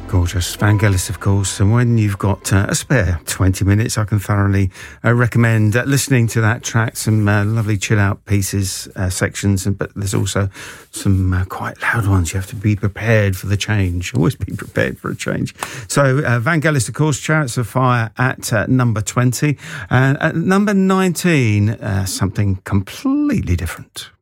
Gorgeous. Vangelis, of course. And when you've got a spare 20 minutes, I can thoroughly recommend listening to that track. Some lovely chill-out pieces, sections, but there's also some quite loud ones. You have to be prepared for the change. Always be prepared for a change. So Vangelis, of course, Chariots of Fire at number 20. And at number 19, something completely different.